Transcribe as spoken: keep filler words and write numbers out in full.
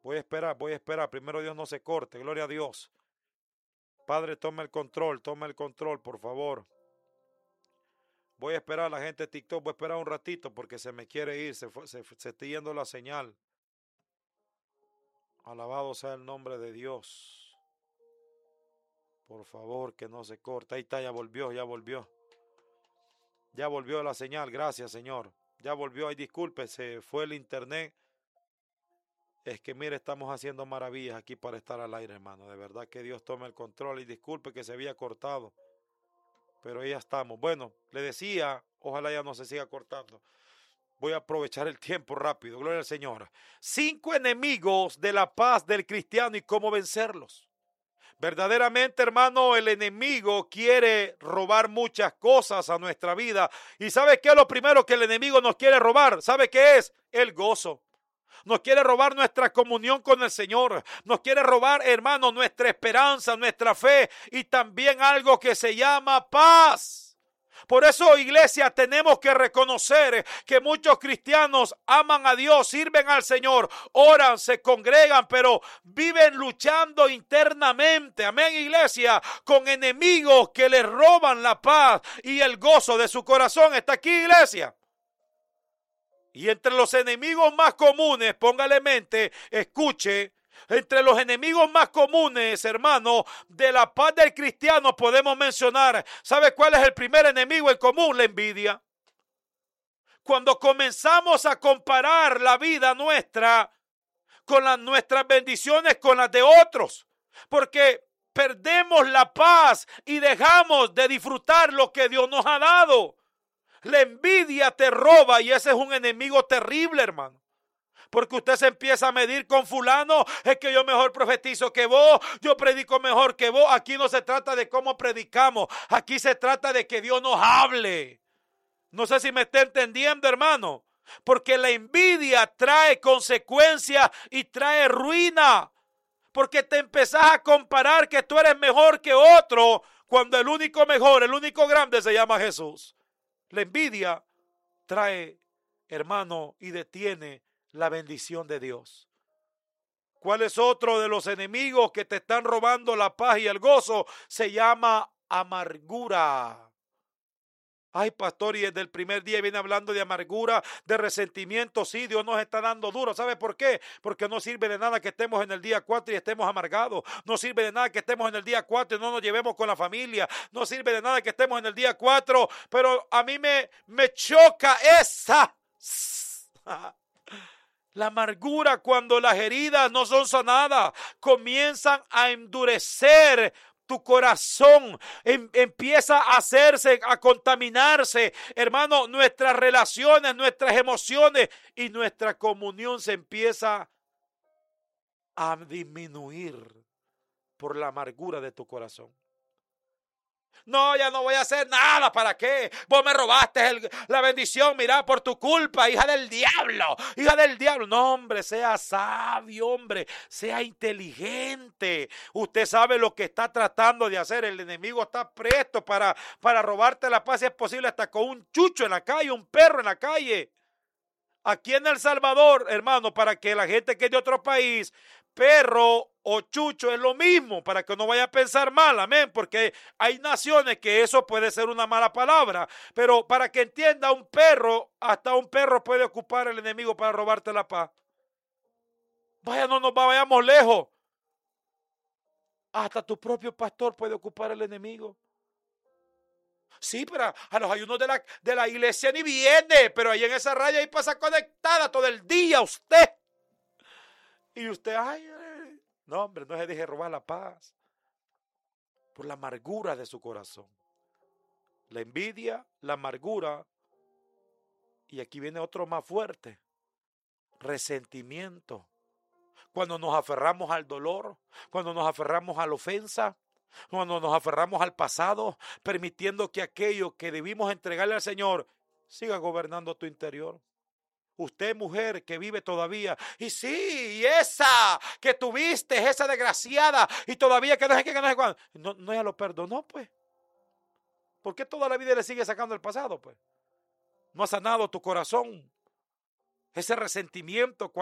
Voy a esperar, voy a esperar. Primero Dios no se corte. Gloria a Dios. Padre, toma el control, toma el control, por favor. Voy a esperar a la gente de TikTok, voy a esperar un ratito porque se me quiere ir, se, fue, se, se está yendo la señal. Alabado sea el nombre de Dios. Por favor, que no se corte. Ahí está, ya volvió, ya volvió. Ya volvió la señal, gracias Señor. Ya volvió, ay disculpe, se fue el internet. Es que mire, estamos haciendo maravillas aquí para estar al aire, hermano. De verdad que Dios tome el control y disculpe que se había cortado. Pero ahí ya estamos. Bueno, le decía, ojalá ya no se siga cortando. Voy a aprovechar el tiempo rápido. Gloria al Señor. Cinco enemigos de la paz del cristiano y cómo vencerlos. Verdaderamente, hermano, el enemigo quiere robar muchas cosas a nuestra vida. ¿Y sabe qué es lo primero que el enemigo nos quiere robar? ¿Sabe qué es? El gozo. Nos quiere robar nuestra comunión con el Señor. Nos quiere robar, hermano, nuestra esperanza, nuestra fe y también algo que se llama paz. Por eso, iglesia, tenemos que reconocer que muchos cristianos aman a Dios, sirven al Señor, oran, se congregan, pero viven luchando internamente, amén, iglesia, con enemigos que les roban la paz y el gozo de su corazón. ¿Está aquí, iglesia? Y entre los enemigos más comunes, póngale mente, escuche, entre los enemigos más comunes, hermano, de la paz del cristiano podemos mencionar, ¿sabe cuál es el primer enemigo en común? La envidia. Cuando comenzamos a comparar la vida nuestra con las, nuestras bendiciones con las de otros, porque perdemos la paz y dejamos de disfrutar lo que Dios nos ha dado. La envidia te roba y ese es un enemigo terrible, hermano. Porque usted se empieza a medir con fulano, es que yo mejor profetizo que vos, yo predico mejor que vos. Aquí no se trata de cómo predicamos, aquí se trata de que Dios nos hable. No sé si me está entendiendo, hermano. Porque la envidia trae consecuencias y trae ruina. Porque te empezás a comparar que tú eres mejor que otro, cuando el único mejor, el único grande se llama Jesús. La envidia trae, hermano, y detiene la bendición de Dios. ¿Cuál es otro de los enemigos que te están robando la paz y el gozo? Se llama amargura. Ay, pastor, y desde el primer día viene hablando de amargura, de resentimiento. Sí, Dios nos está dando duro. ¿Sabe por qué? Porque no sirve de nada que estemos en el día cuatro y estemos amargados. No sirve de nada que estemos en el día cuatro y no nos llevemos con la familia. No sirve de nada que estemos en el día cuatro. Pero a mí me, me choca esa. La amargura, cuando las heridas no son sanadas, comienzan a endurecer tu corazón, em, empieza a hacerse, a contaminarse, hermano, nuestras relaciones, nuestras emociones y nuestra comunión se empieza a disminuir por la amargura de tu corazón. No, ya no voy a hacer nada, ¿para qué? Vos me robaste el, la bendición, mira, por tu culpa, hija del diablo, hija del diablo. No, hombre, sea sabio, hombre, sea inteligente. Usted sabe lo que está tratando de hacer, el enemigo está presto para, para robarte la paz, si es posible, hasta con un chucho en la calle, un perro en la calle. Aquí en El Salvador, hermano, para que la gente que es de otro país, perro o chucho es lo mismo, para que no vaya a pensar mal, amén, porque hay naciones que eso puede ser una mala palabra, pero para que entienda, un perro, hasta un perro puede ocupar el enemigo para robarte la paz. Vaya, no nos vayamos lejos. Hasta tu propio pastor puede ocupar el enemigo. Sí, pero a los ayunos de la, de la iglesia ni viene, pero ahí en esa raya ahí pasa conectada todo el día usted. Y usted, ay, ay, no, hombre, no se deje robar la paz por la amargura de su corazón. La envidia, la amargura, y aquí viene otro más fuerte, resentimiento. Cuando nos aferramos al dolor, cuando nos aferramos a la ofensa, cuando nos aferramos al pasado, permitiendo que aquello que debimos entregarle al Señor siga gobernando tu interior. Usted, mujer, que vive todavía, y sí, y esa que tuviste, esa desgraciada, y todavía que no sé qué, que no sé cuándo, no, no, ya lo perdonó, pues. ¿Por qué toda la vida le sigue sacando el pasado, pues? No ha sanado tu corazón. Ese resentimiento cuando